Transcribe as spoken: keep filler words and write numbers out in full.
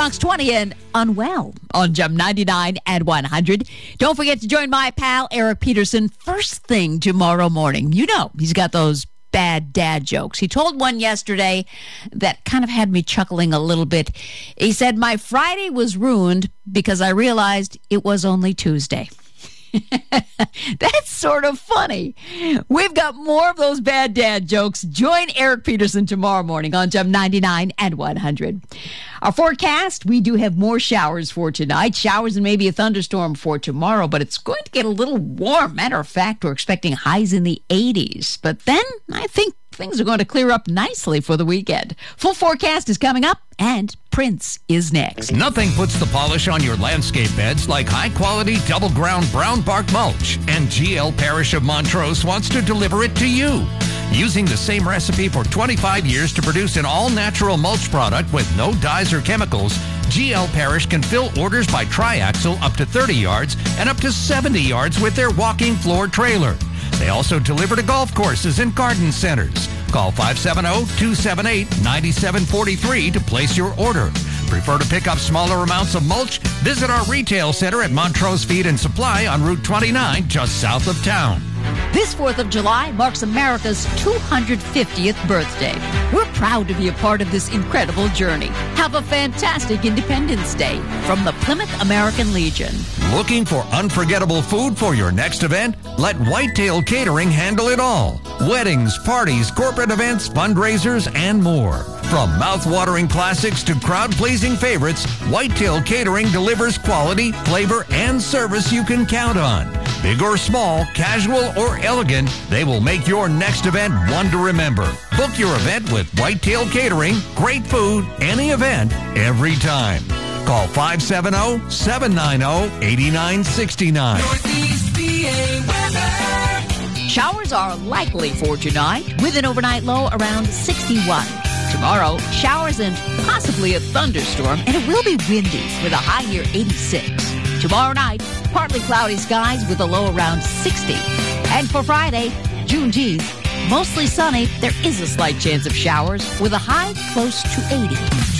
Box twenty and Unwell on Gem ninety-nine and one hundred. Don't forget to join my pal Eric Peterson first thing tomorrow morning. You know, he's got those bad dad jokes. He told one yesterday that kind of had me chuckling a little bit. He said, my Friday was ruined because I realized it was only Tuesday. That's sort of funny. We've got more of those bad dad jokes. Join Eric Peterson tomorrow morning on Gem ninety-nine and one hundred. Our forecast, we do have more showers for tonight. Showers and maybe a thunderstorm for tomorrow, but it's going to get a little warm. Matter of fact, we're expecting highs in the eighties. But then I think things are going to clear up nicely for the weekend. Full forecast is coming up, and Prince is next. Nothing puts the polish on your landscape beds like high-quality double-ground brown bark mulch, and G L Parish of Montrose wants to deliver it to you. Using the same recipe for twenty-five years to produce an all-natural mulch product with no dyes or chemicals, G L Parish can fill orders by triaxle up to thirty yards and up to seventy yards with their walking floor trailer. They also deliver to golf courses and garden centers. Call five seven zero, two seven eight, nine seven four three to place your order. Prefer to pick up smaller amounts of mulch? Visit our retail center at Montrose Feed and Supply on Route twenty-nine, just south of town. This fourth of July marks America's two hundred fiftieth birthday. We're proud to be a part of this incredible journey. Have a fantastic Independence Day from the Plymouth American Legion. Looking for unforgettable food for your next event? Let Whitetail Catering handle it all. Weddings, parties, corporate events, fundraisers, and more. From mouth-watering classics to crowd-pleasing favorites, Whitetail Catering delivers quality, flavor, and service you can count on. Big or small, casual or elegant, they will make your next event one to remember. Book your event with Whitetail Catering. Great food, any event, every time. Call five seven zero, seven nine zero, eight nine six nine. Northeast P A weather. Showers are likely for tonight with an overnight low around sixty-one. Tomorrow, showers and possibly a thunderstorm, and it will be windy with a high near eighty-six. Tomorrow night, partly cloudy skies with a low around sixty. And for Friday, Juneteenth, mostly sunny. There is a slight chance of showers with a high close to eighty.